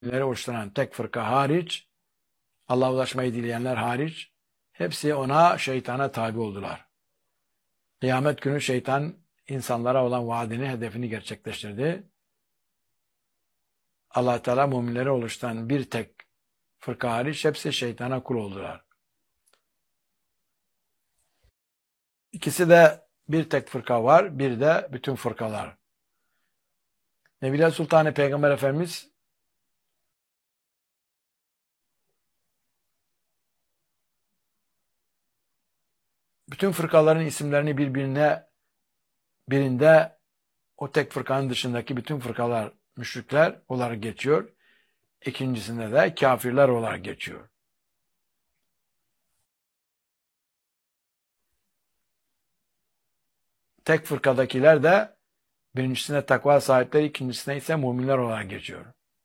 oluşturan tek fırka hariç, Allah'a ulaşmayı dileyenler hariç, hepsi ona, şeytana tabi oldular. Kıyamet günü şeytan insanlara olan vaadini, hedefini gerçekleştirdi. Allah Teala müminleri oluşturan bir tek fırka hariç hepsi şeytana kul oldular. İkisi de bir tek fırka var, bir de bütün fırkalar. Nebiler Sultanı Peygamber Efendimiz bütün fırkaların isimlerini birinde o tek fırkanın dışındaki bütün fırkalar müşrikler olarak geçiyor. İkincisinde de kafirler olarak geçiyor. Tek fırkadakiler de birincisine takva sahipleri, ikincisine ise müminler olarak geçiyor.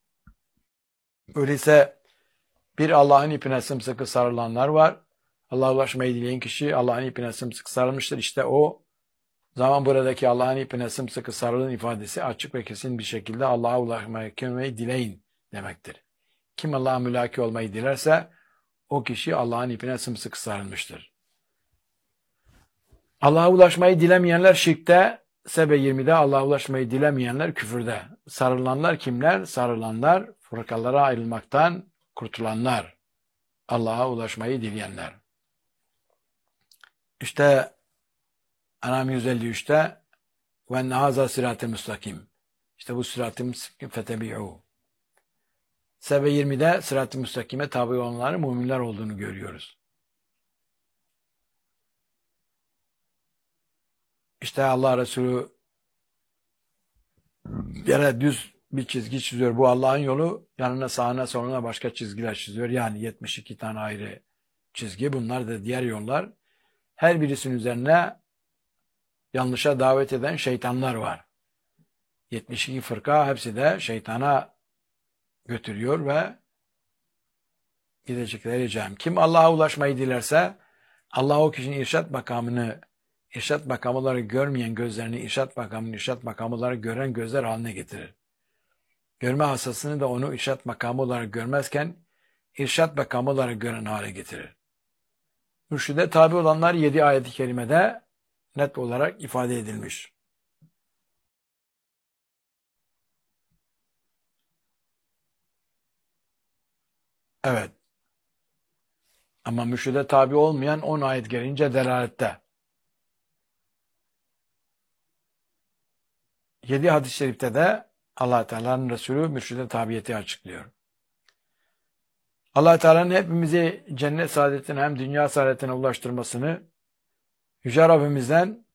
Öyleyse bir Allah'ın ipine sımsıkı sarılanlar var. Allah'a ulaşmayı dileyen kişi Allah'ın ipine sımsıkı sarılmıştır. İşte o zaman buradaki Allah'ın ipine sımsıkı sarılın ifadesi açık ve kesin bir şekilde Allah'a ulaşmayı dileyin demektir. Kim Allah'a mülaki olmayı dilerse o kişi Allah'ın ipine sımsıkı sarılmıştır. Allah'a ulaşmayı dilemeyenler şirkte, Sebe 20'de Allah'a ulaşmayı dilemeyenler küfürde. Sarılanlar kimler? Sarılanlar fırkalara ayrılmaktan kurtulanlar. Allah'a ulaşmayı dileyenler. İşte An'am 153'te ve enne haza sırat-ı müstakim. İşte bu sırat-ı müstakim fetebi'u. Sebe 20'de sırat-ı müstakime tabi olanların müminler olduğunu görüyoruz. İşte Allah Resulü yere düz bir çizgi çiziyor. Bu Allah'ın yolu. Yanına sağına soluna başka çizgiler çiziyor. Yani 72 tane ayrı çizgi. Bunlar da diğer yollar. Her birisinin üzerine yanlışa davet eden şeytanlar var. 72 fırka hepsi de şeytana götürüyor ve gidecekleri cehennem. Kim Allah'a ulaşmayı dilerse Allah o kişinin irşat makamı olarak görmeyen gözlerini irşat makamı olarak gören gözler haline getirir. Görme hastasını da onu irşat makamı olarak görmezken irşat makamı olarak gören hale getirir. Mürşide tabi olanlar 7 ayet-i kerimede net olarak ifade edilmiş. Evet. Ama mürşide tabi olmayan 10 ayet gelince delalette. 7 hadis-i şerifte de Allah Teala'nın Resulü mürşide tabiyeti açıklıyor. Allah Teala'nın hepimizi cennet saadetine hem dünya saadetine ulaştırmasını Yüce Rabbimizden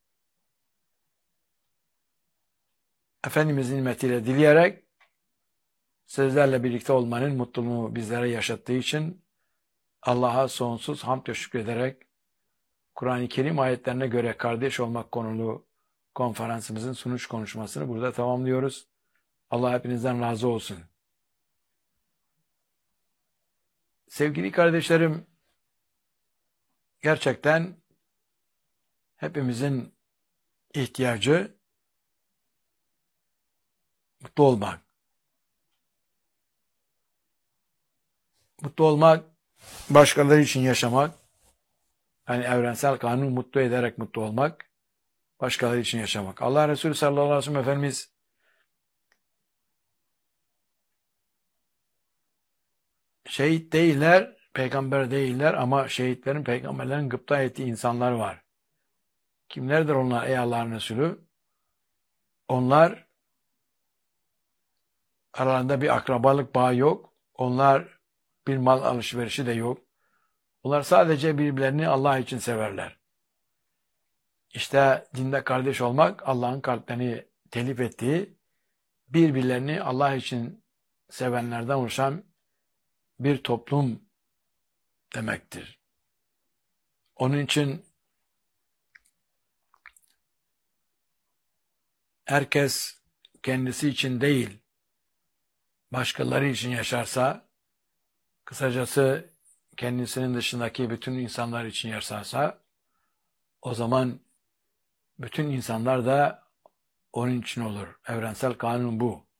Efendimizin nimetiyle dileyerek sizlerle birlikte olmanın mutluluğunu bizlere yaşattığı için Allah'a sonsuz hamd ve şükrederek Kur'an-ı Kerim ayetlerine göre kardeş olmak konulu konferansımızın sunuş konuşmasını burada tamamlıyoruz. Allah hepinizden razı olsun. Sevgili kardeşlerim, gerçekten hepimizin ihtiyacı mutlu olmak. Mutlu olmak, başkaları için yaşamak, yani evrensel kanunu mutlu ederek mutlu olmak, başkaları için yaşamak. Allah Resulü sallallahu aleyhi ve sellem Efendimiz şehit değiller, peygamber değiller ama şehitlerin, peygamberlerin gıpta ettiği insanlar var. Kimlerdir onlar ey Allah'ın Resulü? Onlar aralarında bir akrabalık bağı yok. Onlar bir mal alışverişi de yok. Onlar sadece birbirlerini Allah için severler. İşte dinde kardeş olmak Allah'ın kalplerini telif ettiği, birbirlerini Allah için sevenlerden oluşan bir toplum demektir. Onun için herkes kendisi için değil, başkaları için yaşarsa, kısacası kendisinin dışındaki bütün insanlar için yaşarsa, o zaman bütün insanlar da onun için olur. Evrensel kanun bu.